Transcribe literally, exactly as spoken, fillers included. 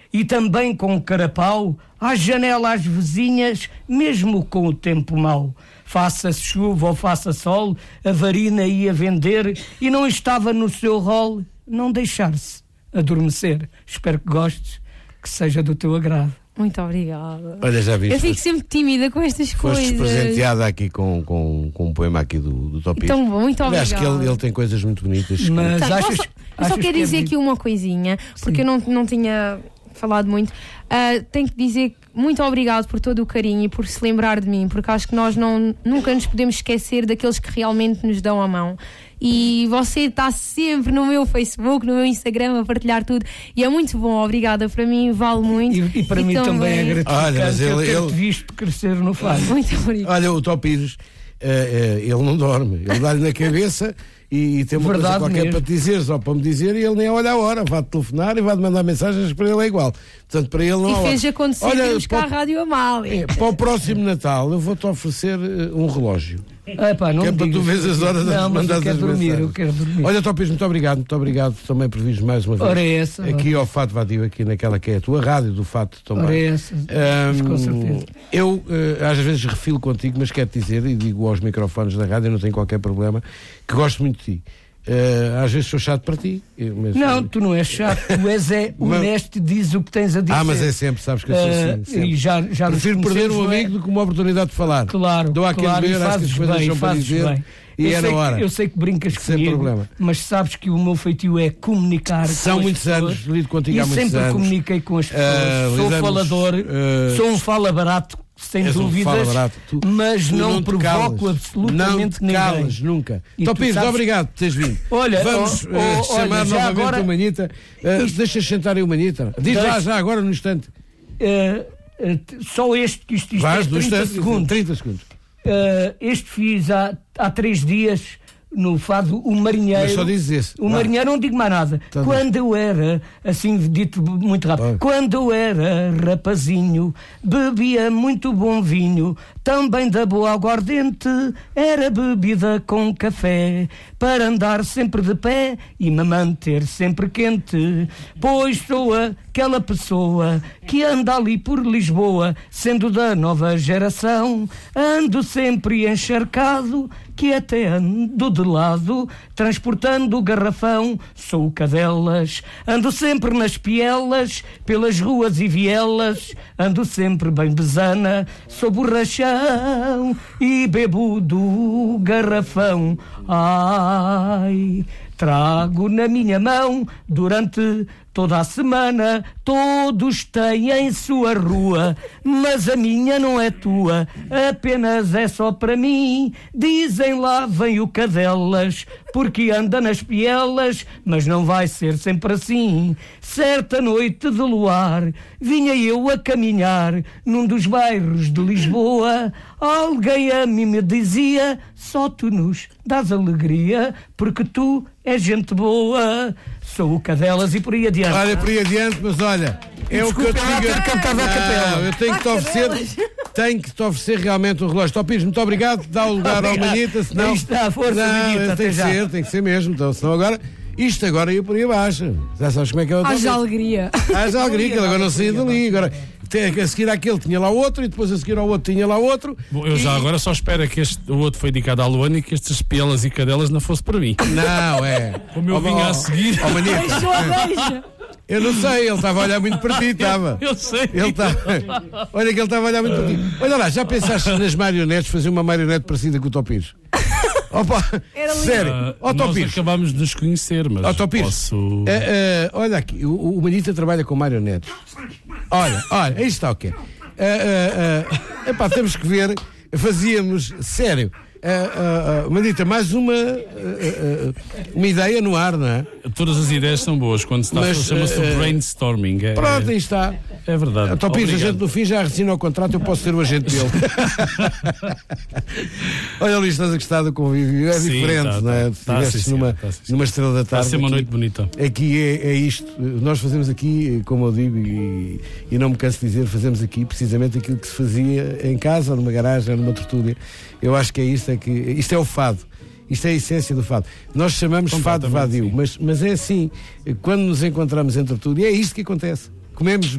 e também com carapau, à janela às vizinhas, mesmo com o tempo mau. Faça-se chuva ou faça sol, a varina ia vender e não estava no seu rol não deixar-se adormecer. Espero que gostes, que seja do teu agrado. Muito obrigada. Olha, já viste, eu fico sempre tímida com estas coisas. Foste presenteada aqui com, com, com um poema aqui do, do Top Então, muito obrigada. Acho que ele, ele tem coisas muito bonitas. Mas Tá, achas, eu só, eu só quero dizer aqui uma coisinha, porque Sim. eu não, não tinha falado muito. Uh, tenho que dizer muito obrigado por todo o carinho e por se lembrar de mim, porque acho que nós não, nunca nos podemos esquecer daqueles que realmente nos dão a mão. E você está sempre no meu Facebook, no meu Instagram a partilhar tudo e é muito bom, obrigada, para mim vale muito. E, e para e mim também, também é gratificante. Olha, mas ele, eu ele... visto crescer no fado. Muito obrigada. Olha, o Top Pires, uh, uh, ele não dorme, ele dá-lhe na cabeça e, e tem uma Verdade coisa qualquer mesmo. Para te dizer, só para me dizer, e ele nem olha a hora, vai-te telefonar e vai-te mandar mensagens, para ele é igual. Portanto, para ele não e há fez acontecer de buscar a Rádio Amália. É, para o próximo Natal eu vou-te oferecer uh, um relógio. Ah, pá, não que é para tu vês as horas não, de mandar as dormir, mensagens. Eu quero dormir. Olha, Topis, muito obrigado, muito obrigado também por vires mais uma vez. Ora é essa. Aqui ao Fato Vadio, aqui naquela que é a tua rádio do Fato também. Ora é essa. Um, com certeza. Eu uh, às vezes refilo contigo, mas quero dizer, e digo aos microfones da rádio, não tenho qualquer problema, que gosto muito de ti. Uh, às vezes sou chato para ti. Mas, não, tu não és chato, tu és é honesto e dizes o que tens a dizer. Ah, mas é sempre, sabes que eu sou assim. Sempre. E já, já Prefiro perder um amigo é? do que uma oportunidade de falar. Claro, Dou àquele claro, ver, acho que as coisas bem, são para dizer. Bem. E eu é na hora. Que, eu sei que brincas Sem comigo, problema. Mas sabes que o meu feitio é comunicar. São com muitos as anos, lido contigo e há muitos sempre anos. comuniquei com as pessoas. Uh, sou lidamos, falador, uh, sou um fala barato. Sem dúvidas, um tu, mas tu não, não provoco calas, absolutamente ninguém. Não te ninguém. nunca. Então, Pires, sabes... obrigado por teres vindo. Olha, vamos oh, uh, oh, chamar olha, novamente agora... o Manita. Uh, Isto... Deixa sentar aí o Manita. Diz Deixa... lá, já agora, no instante. Uh, uh, só este, que isto, isto Vais, é trinta instante, segundos. trinta segundos. Uh, este fiz há, há três dias... No fado, o marinheiro. Mas só dizes esse. O Vai. marinheiro, não digo mais nada. Então, quando eu era, assim dito muito rápido, Vai. quando eu era rapazinho, bebia muito bom vinho, também da boa aguardente, era bebida com café, para andar sempre de pé e me manter sempre quente. Pois sou aquela pessoa que anda ali por Lisboa, sendo da nova geração, ando sempre encharcado, que até ando de lado, transportando o garrafão, sou o Cadelas, ando sempre nas pielas, pelas ruas e vielas, ando sempre bem besana, sou borrachão e bebo do garrafão. Ai, trago na minha mão durante toda a semana, todos têm em sua rua, mas a minha não é tua, apenas é só para mim. Dizem lá vem o Cadelas, porque anda nas pielas, mas não vai ser sempre assim. Certa noite de luar, vinha eu a caminhar num dos bairros de Lisboa, alguém a mim me dizia, só tu nos dás alegria, porque tu és gente boa. Sou o Cadelas e por aí adiante. Olha, por aí adiante, mas olha, é Desculpa, o que eu te digo. Eu cantava a capela. Eu tenho que te oferecer, tenho que te oferecer realmente um relógio. Topis, muito obrigado, dá o lugar ao Manita, senão... Isto dá força, não, Manita, tem que já. ser, tem que ser mesmo, então, senão agora... Isto agora ia por aí abaixo. Já sabes como é que é o Haja alegria. Haja alegria, que ele agora não saía dali. Agora, a seguir àquele tinha lá outro, e depois a seguir ao outro tinha lá outro. Bom, eu já e... agora só espero que este, o outro foi dedicado à Luana e que estas pielas e cadelas não fosse para mim. Não, é. Como eu oh, vinha oh, a seguir. Oh, Manita. Eu não sei, ele estava a olhar muito para ti, estava. Eu, eu sei. Ele tá... Olha que ele estava a olhar muito para ti. Olha lá, já pensaste nas marionetes, fazer uma marionete parecida com o Topires? Opa, sério, uh, oh, nós acabámos de nos conhecer, mas oh, posso... Uh, uh, olha aqui, o, o Manita trabalha com marionetes. Olha, olha, aí está o que é. Uh, uh, uh, epá, temos que ver, fazíamos, sério, uh, uh, uh, Manita, mais uma, uh, uh, uma ideia no ar, não é? Todas as ideias são boas, quando se está a chama-se uh, brainstorming. É, pronto, aí está. É verdade. Então, Pires, a gente no fim já assina o contrato, eu posso ser o agente dele. Olha, Luís, estás a gostar do convívio. É sim, diferente, tá, não é? Tá, estiveste tá, numa, tá, numa estrela da tarde. Vai ser uma aqui, noite bonita. Aqui é, é isto. Nós fazemos aqui, como eu digo, e, e não me canso de dizer, fazemos aqui precisamente aquilo que se fazia em casa, ou numa garagem, ou numa tertúlia. Eu acho que é isto, é que isto é o fado. Isto é a essência do fado. Nós chamamos fado vadio, mas, mas é assim. Quando nos encontramos em tertúlia, é isto que acontece. Comemos